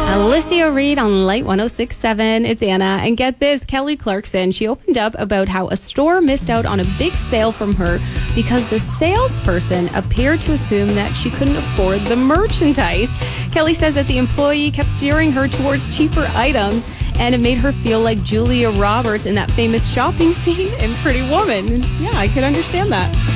Alicia Reed on Light 106.7. It's Anna. And get this, Kelly Clarkson, she opened up about how a store missed out on a big sale from her because the salesperson appeared to assume that she couldn't afford the merchandise. Kelly says that the employee kept steering her towards cheaper items, and it made her feel like Julia Roberts in that famous shopping scene in Pretty Woman. Yeah, I could understand that.